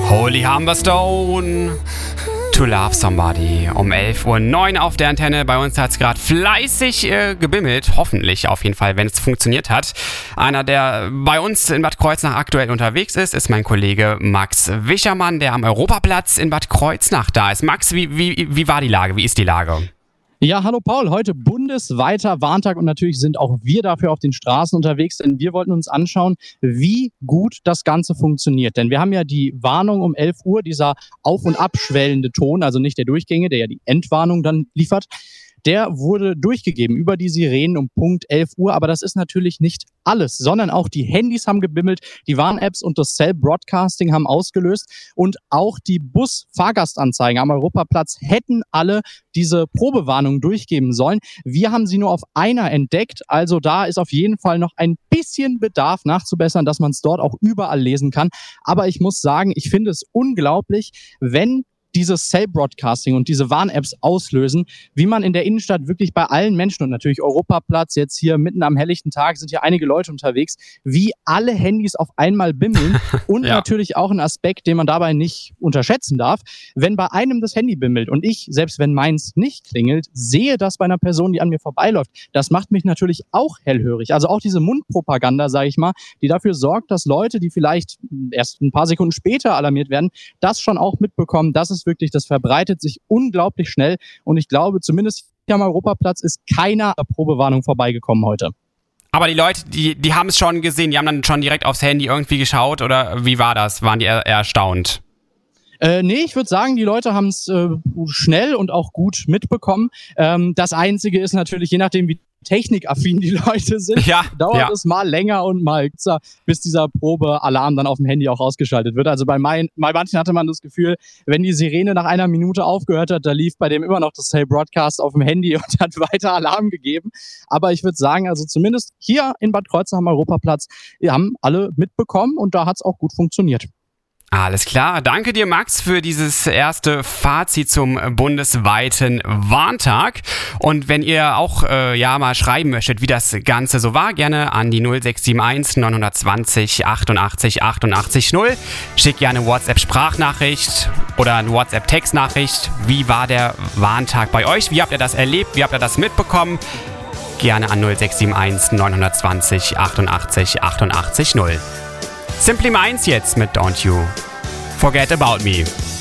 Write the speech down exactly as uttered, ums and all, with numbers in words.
Holy Humberstone, To Love Somebody. Um elf Uhr neun auf der Antenne. Bei uns hat es gerade fleißig äh, gebimmelt. Hoffentlich auf jeden Fall, wenn es funktioniert hat. Einer, der bei uns in Bad Kreuznach aktuell unterwegs ist, ist mein Kollege Max Wischermann, der am Europaplatz in Bad Kreuznach da ist. Max, wie, wie, wie war die Lage? Wie ist die Lage? Ja, hallo Paul, heute bundesweiter Warntag und natürlich sind auch wir dafür auf den Straßen unterwegs, denn wir wollten uns anschauen, wie gut das Ganze funktioniert. Denn wir haben ja die Warnung um elf Uhr, dieser auf- und abschwellende Ton, also nicht der Durchgänge, der ja die Endwarnung dann liefert. Der wurde durchgegeben über die Sirenen um Punkt elf Uhr, aber das ist natürlich nicht alles, sondern auch die Handys haben gebimmelt, die Warn-Apps und das Cell-Broadcasting haben ausgelöst und auch die Bus-Fahrgastanzeigen am Europaplatz hätten alle diese Probewarnung durchgeben sollen. Wir haben sie nur auf einer entdeckt, also da ist auf jeden Fall noch ein bisschen Bedarf nachzubessern, dass man es dort auch überall lesen kann. Aber ich muss sagen, ich finde es unglaublich, wenn dieses Cell-Broadcasting und diese Warn-Apps auslösen, wie man in der Innenstadt wirklich bei allen Menschen und natürlich Europaplatz, jetzt hier mitten am helllichten Tag sind hier einige Leute unterwegs, wie alle Handys auf einmal bimmeln und ja. Natürlich auch ein Aspekt, den man dabei nicht unterschätzen darf, wenn bei einem das Handy bimmelt und ich, selbst wenn meins nicht klingelt, sehe das bei einer Person, die an mir vorbeiläuft, das macht mich natürlich auch hellhörig. Also auch diese Mundpropaganda, sage ich mal, die dafür sorgt, dass Leute, die vielleicht erst ein paar Sekunden später alarmiert werden, das schon auch mitbekommen, dass es wirklich, das verbreitet sich unglaublich schnell und ich glaube, zumindest hier am Europaplatz ist keiner Probewarnung vorbeigekommen heute. Aber die Leute, die, die haben es schon gesehen, die haben dann schon direkt aufs Handy irgendwie geschaut oder wie war das? Waren die eher erstaunt? Äh, nee, ich würde sagen, die Leute haben es äh, schnell und auch gut mitbekommen. Ähm, das Einzige ist natürlich, je nachdem wie technikaffin die Leute sind, ja, dauert ja. es mal länger und mal kürzer, bis dieser Probealarm dann auf dem Handy auch ausgeschaltet wird. Also bei, mein, bei manchen hatte man das Gefühl, wenn die Sirene nach einer Minute aufgehört hat, da lief bei dem immer noch das Cell Broadcast auf dem Handy und hat weiter Alarm gegeben. Aber ich würde sagen, also zumindest hier in Bad Kreuznach am Europaplatz, wir haben alle mitbekommen und da hat es auch gut funktioniert. Alles klar. Danke dir, Max, für dieses erste Fazit zum bundesweiten Warntag. Und wenn ihr auch äh, ja mal schreiben möchtet, wie das Ganze so war, gerne an die null sechs sieben eins neun zwei null achtundachtzig achtundachtzig null. Schickt gerne eine WhatsApp-Sprachnachricht oder eine WhatsApp-Textnachricht. Wie war der Warntag bei euch? Wie habt ihr das erlebt? Wie habt ihr das mitbekommen? Gerne an null sechs sieben eins neun zwei null achtundachtzig achtundachtzig null. Simply Minds jetzt mit Don't You Forget About Me.